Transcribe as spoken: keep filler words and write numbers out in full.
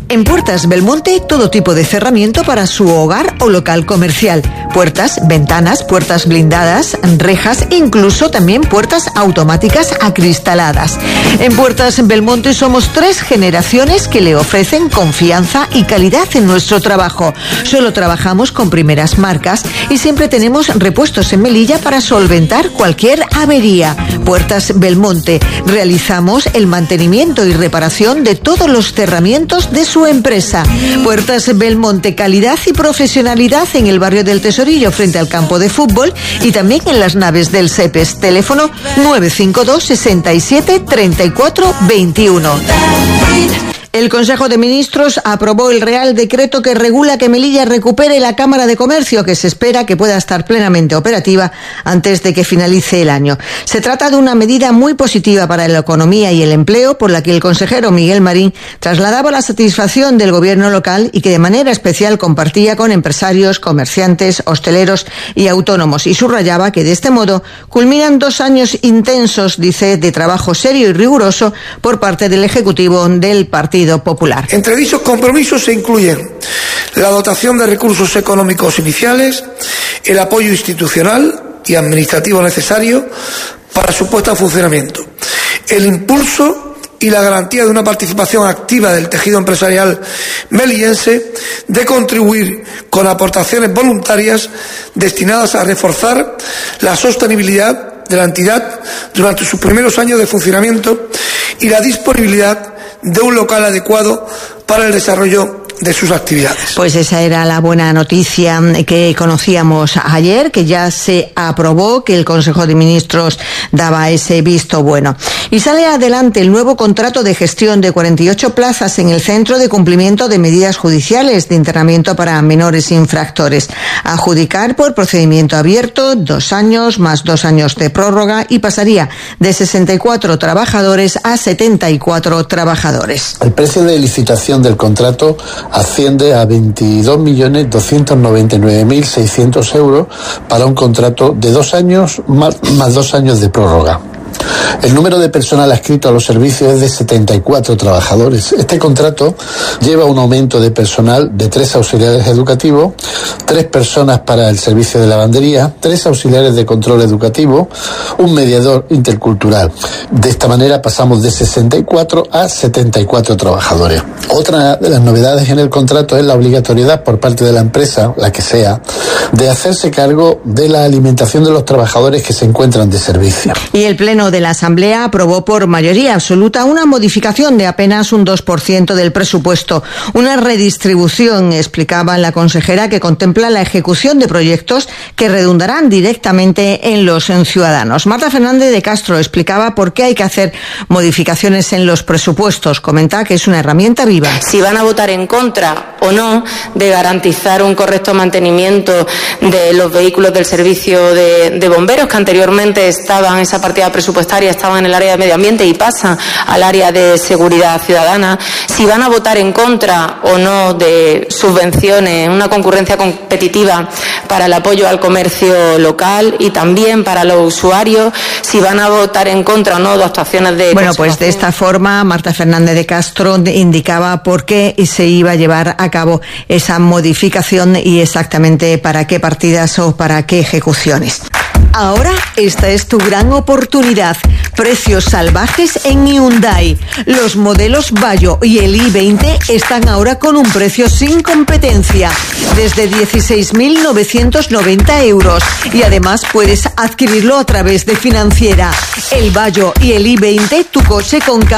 En Puertas Belmonte, todo tipo de cerramiento para su hogar o local comercial. Puertas, ventanas, puertas blindadas, rejas, incluso también puertas automáticas acristaladas. En Puertas Belmonte somos tres generaciones que le ofrecen confianza y calidad en nuestro trabajo. Solo trabajamos con primeras marcas y siempre tenemos repuestos en Melilla para solventar cualquier avería. Puertas Belmonte. Realizamos el mantenimiento y reparación de todos los cerramientos de su empresa. Puertas Belmonte, calidad y profesionalidad en el barrio del Tesorillo frente al campo de fútbol y también en las naves del SEPES. Teléfono nueve cinco dos, sesenta y siete, treinta y cuatro veintiuno. El Consejo de Ministros aprobó el Real Decreto que regula que Melilla recupere la Cámara de Comercio, que se espera que pueda estar plenamente operativa antes de que finalice el año. Se trata de una medida muy positiva para la economía y el empleo, por la que el consejero Miguel Marín trasladaba la satisfacción del gobierno local y que de manera especial compartía con empresarios, comerciantes, hosteleros y autónomos, y subrayaba que de este modo culminan dos años intensos, dice, de trabajo serio y riguroso por parte del Ejecutivo del Partido Popular. Entre dichos compromisos se incluyen la dotación de recursos económicos iniciales, el apoyo institucional y administrativo necesario para su puesta en funcionamiento, el impulso y la garantía de una participación activa del tejido empresarial melillense, de contribuir con aportaciones voluntarias destinadas a reforzar la sostenibilidad de la entidad durante sus primeros años de funcionamiento y la disponibilidad de un local adecuado para el desarrollo de sus actividades. Pues esa era la buena noticia que conocíamos ayer, que ya se aprobó, que el Consejo de Ministros daba ese visto bueno. Y sale adelante el nuevo contrato de gestión de cuarenta y ocho plazas en el Centro de Cumplimiento de Medidas Judiciales de Internamiento para Menores Infractores. Adjudicar por procedimiento abierto, dos años más dos años de prórroga, y pasaría de sesenta y cuatro trabajadores a setenta y cuatro trabajadores. El precio de licitación del contrato asciende a veintidós millones doscientos noventa y nueve mil seiscientos euros para un contrato de dos años más, más dos años de prórroga. El número de personal adscrito a los servicios es de setenta y cuatro trabajadores. Este contrato lleva un aumento de personal de tres auxiliares educativos, tres personas para el servicio de lavandería, tres auxiliares de control educativo, un mediador intercultural. De esta manera pasamos de sesenta y cuatro a setenta y cuatro trabajadores. Otra de las novedades en el contrato es la obligatoriedad por parte de la empresa, la que sea, de hacerse cargo de la alimentación de los trabajadores que se encuentran de servicio. Y el Pleno de la Asamblea aprobó por mayoría absoluta una modificación de apenas un dos por ciento del presupuesto, una redistribución, explicaba la consejera, que contempla la ejecución de proyectos que redundarán directamente en los ciudadanos. Marta Fernández de Castro explicaba por qué hay que hacer modificaciones en los presupuestos. Comenta que es una herramienta viva. Si van a votar en contra o no de garantizar un correcto mantenimiento de los vehículos del servicio de, de bomberos, que anteriormente estaban, esa partida presupuestaria estaba en el área de medio ambiente y pasa al área de seguridad ciudadana, si van a votar en contra o no de subvenciones, una concurrencia competitiva para el apoyo al comercio local y también para los usuarios, si van a votar en contra o no de actuaciones de... Bueno, pues de esta forma Marta Fernández de Castro indicaba por qué se iba a llevar a cabo esa modificación y exactamente para qué partidas o para qué ejecuciones. Ahora esta es tu gran oportunidad. Precios salvajes en Hyundai. Los modelos Bayo y el i veinte están ahora con un precio sin competencia, desde dieciséis mil novecientos noventa euros. Y además puedes adquirirlo a través de Financiera. El Bayo y el i veinte, tu coche con